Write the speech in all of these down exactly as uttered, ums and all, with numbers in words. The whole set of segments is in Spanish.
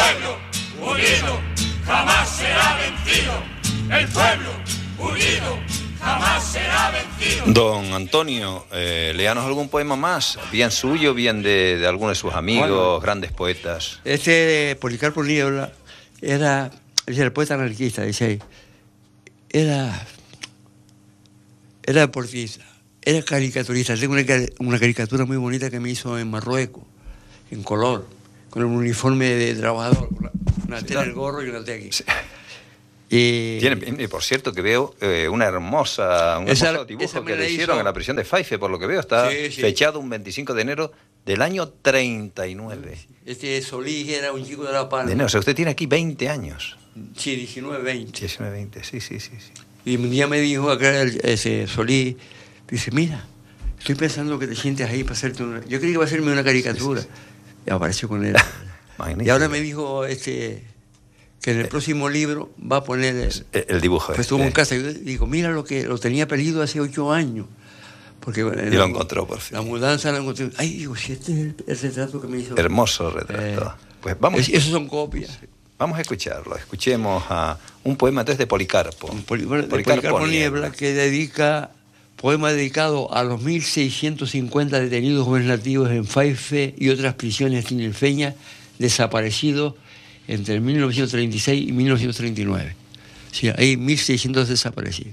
pueblo unido jamás será vencido. El pueblo unido jamás será vencido. Don Antonio, eh, léanos algún poema más, bien suyo, bien de, de alguno de sus amigos, bueno, grandes poetas. Este de Policarpo Niebla era, era el poeta anarquista, dice, era, era deportista, era caricaturista. Tengo una, una caricatura muy bonita que me hizo en Marruecos, en color, con el uniforme de trabajador, una, una sí, tela en el gorro y una tela aquí. Sí. Y tiene, por cierto, que veo eh, una hermosa, un esa, hermoso dibujo que le hizo... hicieron en la prisión de Faife, por lo que veo, está sí, sí. fechado un veinticinco de enero del año treinta y nueve. Este Solís era un chico de La Palma. De enero, o sea, usted tiene aquí veinte años. Sí, diecinueve, veinte. diecinueve, veinte, sí, sí, sí, sí. Y un día me dijo acá el, ese Solís, dice, mira, estoy pensando que te sientes ahí para hacerte una... Yo creí que iba a hacerme una caricatura. Sí, sí, sí. Y apareció con él. Y ahora me dijo este... que en el próximo libro va a poner el, el, el dibujo. Pues estuvo en casa y yo digo, mira lo que lo tenía perdido hace ocho años. Porque, y lo encontró por fin. La mudanza la encontré. Ay, digo, si este es el, el retrato que me hizo. Hermoso retrato. Eh, pues vamos. Es, esos son copias. Sí. Vamos a escucharlo. Escuchemos a un poema entonces de Policarpo. Poli, Policarpo, Policarpo Niebla, Niebla, que dedica, poema dedicado a los mil seiscientos cincuenta detenidos gubernativos en Faife y otras prisiones tinerfeñas desaparecidos entre mil novecientos treinta y seis y mil novecientos treinta y nueve. Sí, hay mil seiscientos desaparecidos.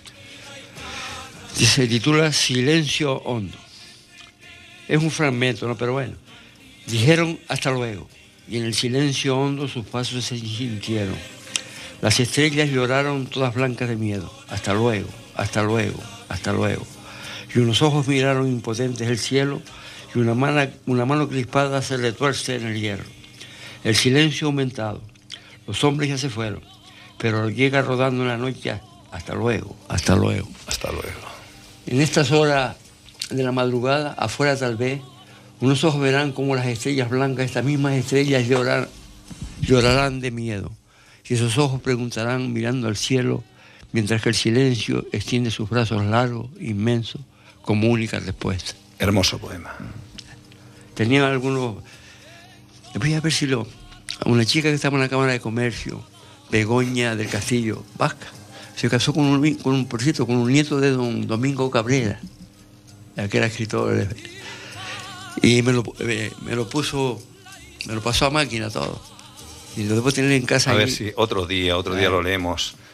Se titula Silencio Hondo. Es un fragmento, ¿no? Pero bueno. Dijeron hasta luego, y en el silencio hondo sus pasos se sintieron. Las estrellas lloraron todas blancas de miedo. Hasta luego, hasta luego, hasta luego. Y unos ojos miraron impotentes el cielo, y una mano, una mano crispada se le tuerce en el hierro. El silencio aumentado. Los hombres ya se fueron, pero llega rodando en la noche. Hasta luego, hasta luego. Hasta luego. En estas horas de la madrugada, afuera tal vez, unos ojos verán como las estrellas blancas, estas mismas estrellas llorar, llorarán de miedo. Y esos ojos preguntarán mirando al cielo, mientras que el silencio extiende sus brazos largos, inmensos, como única respuesta. Hermoso poema. Tenían algunos... Voy a ver si lo... Una chica que estaba en la Cámara de Comercio, Begoña del Castillo, vasca, se casó con un, con un, por cierto, con un nieto de don Domingo Cabrera, que era escritor. Y me lo, me lo puso, me lo pasó a máquina todo. Y lo debo tener en casa. A ahí. ver si otro día, otro día lo leemos.